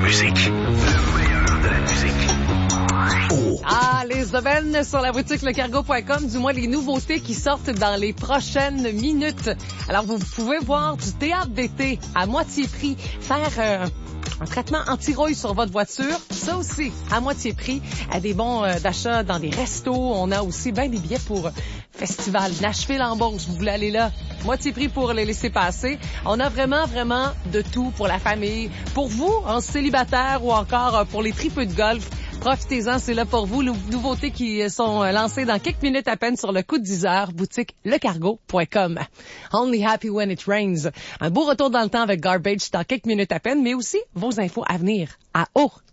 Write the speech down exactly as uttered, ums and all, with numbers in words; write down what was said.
musique. Le meilleur de la musique. Oh. Ah, les semaines sur la boutique lecargo point com, du moins les nouveautés qui sortent dans les prochaines minutes. Alors, vous pouvez voir du théâtre d'été à moitié prix, faire euh, un traitement anti-rouille sur votre voiture, ça aussi, à moitié prix, à des bons euh, d'achat dans des restos. On a aussi bien des billets pour Festival Nashville en Beauce, vous voulez aller là, moitié prix pour les laisser passer. On a vraiment, vraiment de tout pour la famille, pour vous, en célibataire ou encore pour les tripeux de golf. Profitez-en, c'est là pour vous. Les nouveautés qui sont lancées dans quelques minutes à peine sur le coup de dix heures, boutique lecargo point com. Only happy when it rains. Un beau retour dans le temps avec Garbage dans quelques minutes à peine, mais aussi vos infos à venir à haut